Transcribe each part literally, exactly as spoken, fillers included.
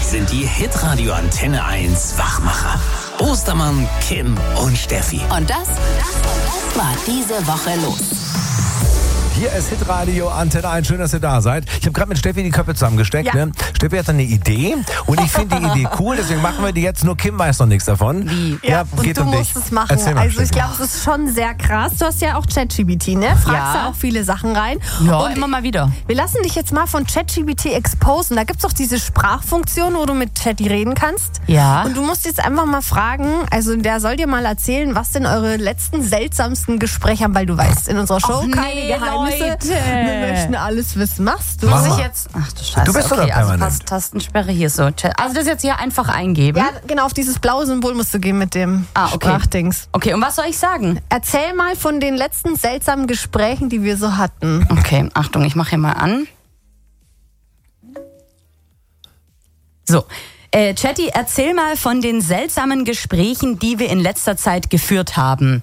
sind die Hitradio Antenne eins Wachmacher. Ostermann, Kim und Steffi. Und das, das war diese Woche los. Hier ist Hitradio Antenne eins. Schön, dass ihr da seid. Ich habe gerade mit Steffi die Köpfe zusammengesteckt. Ja. Ne? Steffi hat eine Idee und ich finde die Idee cool, deswegen machen wir die jetzt. Nur Kim weiß noch nichts davon. Wie? Ja, geht und du um musst dich. es machen. Erzähl mal, Also ich Steffi. glaube, es ist schon sehr krass. Du hast ja auch ChatGPT, ne? Fragst Ja. da auch viele Sachen rein. Ja, und immer mal wieder. wir lassen dich jetzt mal von ChatGPT exposen. Da gibt es doch diese Sprachfunktion, wo du mit Chatty reden kannst. Ja. Und du musst jetzt einfach mal fragen, also der soll dir mal erzählen, was denn eure letzten seltsamsten Gespräche haben, weil du weißt, in unserer Show Och, keine nee, Geheimnisse. Leute. Wir möchten alles wissen. Machst du? Mach Muss mal. ich jetzt. Ach du Scheiße. Du bist doch okay, da also permanent. Tast- Tastensperre hier so. Chat- Also das jetzt hier einfach eingeben. Ja, genau, auf dieses blaue Symbol musst du gehen mit dem Ah, okay. Sprachdings. Okay, und was soll ich sagen? Erzähl mal von den letzten seltsamen Gesprächen, die wir so hatten. Okay, Achtung, ich mache hier mal an. So, äh, Chatty, erzähl mal von den seltsamen Gesprächen, die wir in letzter Zeit geführt haben.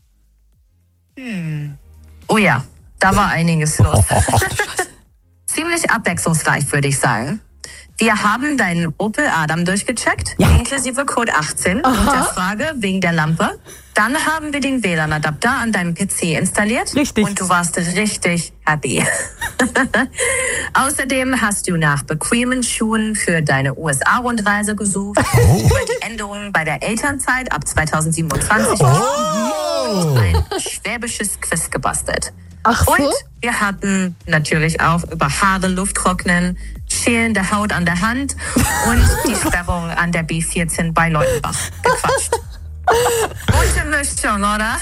Oh ja, da war einiges los. Ziemlich abwechslungsreich, würde ich sagen. Wir haben deinen Opel Adam durchgecheckt, Ja. inklusive Code achtzehn und der Frage wegen der Lampe. Dann haben wir den W L A N-Adapter an deinem P C installiert. Richtig. Und du warst richtig happy. Außerdem hast du nach bequemen Schuhen für deine U S A-Rundreise gesucht, über die Änderungen bei der Elternzeit ab zweitausendsiebenundzwanzig und ein schwäbisches Quiz gebastelt. Ach so? Und wir hatten natürlich auch über Haare, Lufttrocknen, schälende Haut an der Hand und die Sperrung an der B vierzehn bei Leutenbach gequatscht. Gute Mischung, oder?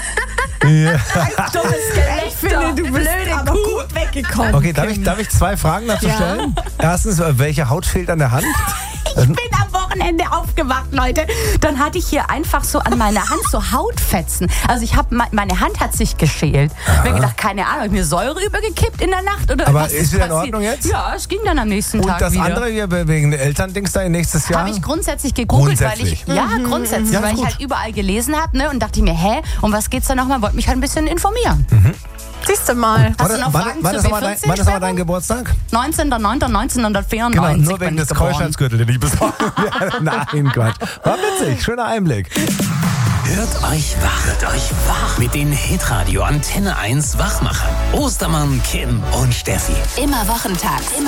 Ich finde, du bist aber gut weggekommen. Okay, darf ich, darf ich zwei Fragen dazu Ja. stellen? Erstens, welche Haut fehlt an der Hand? Ich bin am Wochenende aufgewacht, Leute. Dann hatte ich hier einfach so an meiner Hand so Hautfetzen. Also ich habe meine Hand hat sich geschält. Ich habe mir gedacht, keine Ahnung, hab mir Säure übergekippt in der Nacht oder Aber was ist wieder in passiert? Ordnung jetzt? Ja, es ging dann am nächsten Und Tag das wieder. andere hier wegen Elterndings da nächstes Jahr? Habe ich grundsätzlich gegoogelt, Grundsätzlich. weil ich ja grundsätzlich, Ja, weil gut. ich halt überall gelesen habe, ne, und dachte ich mir, hä, um was geht's da nochmal? Wollte mich halt ein bisschen informieren. Siehst du mal. Hast du noch wann, Fragen wann, zur ist aber B dein, vierzehn wann ist aber dein Sperrung? Geburtstag? neunzehnter neunter neunzehnhundertvierundneunzig Genau, nur bin wegen ich des geboren. Keuschheitsgürtels, den ich besorgen werde. Nein, Quatsch. War witzig, schöner Einblick. Hört euch wach, hört euch wach mit den Hitradio Antenne eins Wachmachern. Ostermann, Kim und Steffi. Immer wochentags. Immer